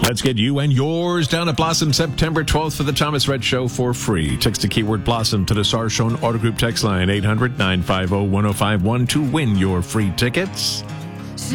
Let's get you and yours down at Blossom September 12th for the Thomas Rhett Show for free. Text the keyword Blossom to the Sarshone Auto Group text line 800-950-1051 to win your free tickets.